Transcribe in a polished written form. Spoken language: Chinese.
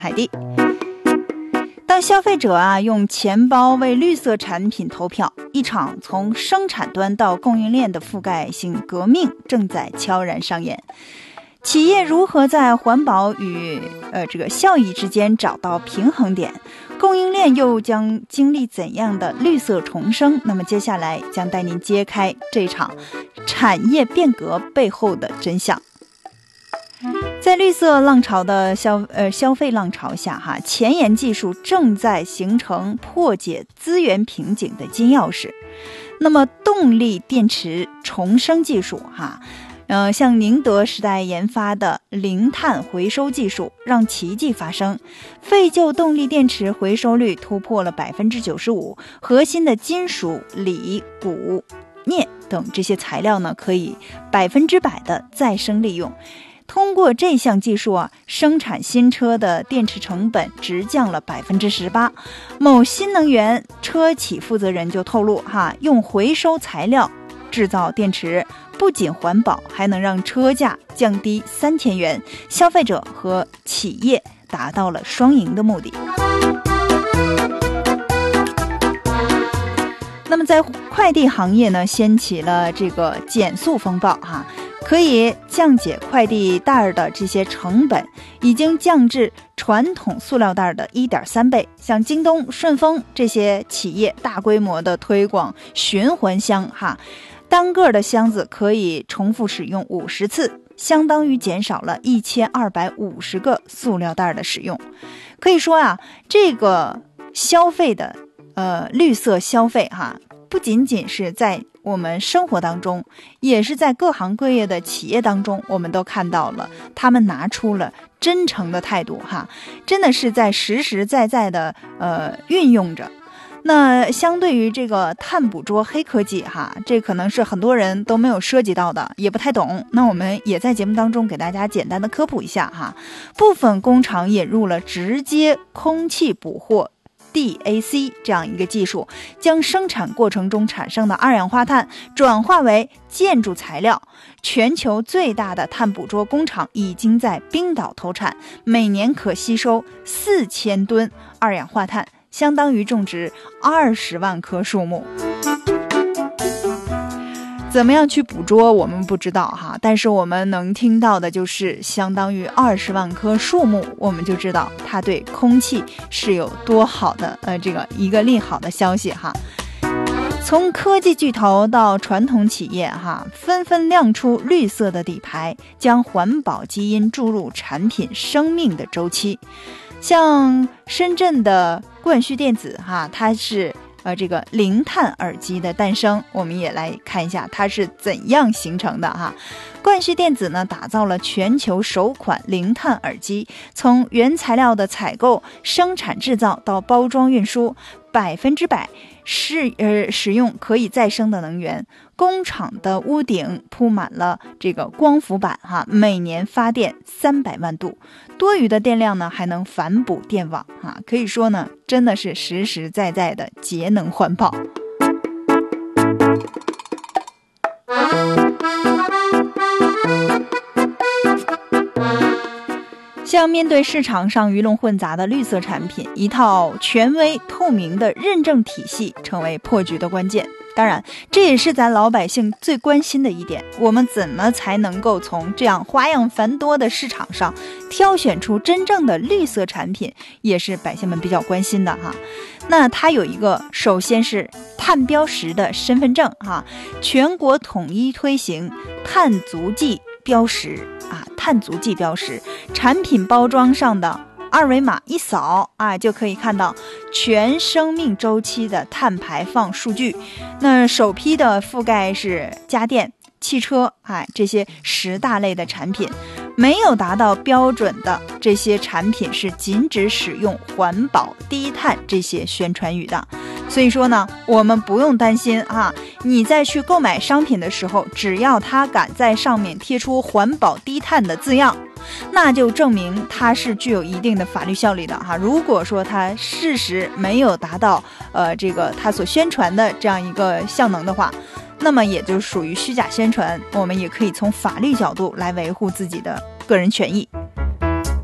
海蒂。当消费者用钱包为绿色产品投票，一场从生产端到供应链的覆盖性革命正在悄然上演。企业如何在环保与效益之间找到平衡点？供应链又将经历怎样的绿色重生？那么接下来将带您揭开这场产业变革背后的真相。在绿色浪潮的消费浪潮下，前沿技术正在形成破解资源瓶颈的金钥匙。那么动力电池重生技术像宁德时代研发的零碳回收技术让奇迹发生，废旧动力电池回收率突破了 95%， 核心的金属、锂、钴、镍等这些材料呢，可以100%的再生利用。通过这项技术生产新车的电池成本直降了 18%。 某新能源车企负责人就透露用回收材料制造电池不仅环保，还能让车价降低3000元，消费者和企业达到了双赢的目的。那么在快递行业呢，掀起了这个减速风暴可以降解快递袋的这些成本已经降至传统塑料袋的 1.3 倍。像京东、顺丰这些企业大规模的推广循环箱单个的箱子可以重复使用50次，相当于减少了1250个塑料袋的使用。可以说这个消费的绿色消费不仅仅是在我们生活当中，也是在各行各业的企业当中，我们都看到了他们拿出了真诚的态度真的是在实实在在的运用着。那相对于这个碳捕捉黑科技这可能是很多人都没有涉及到的，也不太懂。那我们也在节目当中给大家简单的科普一下部分工厂引入了直接空气捕获DAC 这样一个技术，将生产过程中产生的二氧化碳转化为建筑材料。全球最大的碳捕捉工厂已经在冰岛投产，每年可吸收4000吨二氧化碳，相当于种植20万棵树木。怎么样去捕捉我们不知道但是我们能听到的就是相当于20万棵树木，我们就知道它对空气是有多好的一个利好的消息从科技巨头到传统企业纷纷亮出绿色的底牌，将环保基因注入产品生命的周期。像深圳的冠旭电子它是这个零碳耳机的诞生，我们也来看一下它是怎样形成的冠旭电子呢，打造了全球首款零碳耳机，从原材料的采购、生产制造到包装运输，100%使用可以再生的能源。工厂的屋顶铺满了这个光伏板每年发电300万度，多余的电量呢还能反哺电网可以说呢真的是实实在在的节能环保。像面对市场上鱼龙混杂的绿色产品，一套权威透明的认证体系成为破局的关键。当然这也是咱老百姓最关心的一点，我们怎么才能够从这样花样繁多的市场上挑选出真正的绿色产品，也是百姓们比较关心的那它有一个，首先是碳标识的身份证全国统一推行碳足迹标识碳足迹标识，产品包装上的二维码一扫就可以看到全生命周期的碳排放数据。那首批的覆盖是家电、汽车这些10大类的产品，没有达到标准的这些产品是禁止使用环保、低碳这些宣传语的。所以说呢，我们不用担心你在去购买商品的时候，只要他敢在上面贴出环保低碳的字样，那就证明它是具有一定的法律效力的如果说它事实没有达到它所宣传的这样一个效能的话，那么也就属于虚假宣传，我们也可以从法律角度来维护自己的个人权益。